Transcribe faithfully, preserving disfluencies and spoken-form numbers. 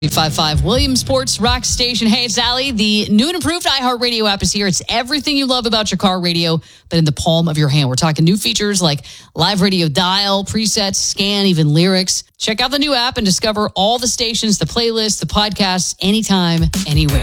eight five five Williamsport's Rock Station. Hey, it's Allie. The new and improved iHeartRadio app is here. It's everything you love about your car radio, but in the palm of your hand. We're talking new features like live radio dial, presets, scan, even lyrics. Check out the new app and discover all the stations, the playlists, the podcasts, anytime, anywhere.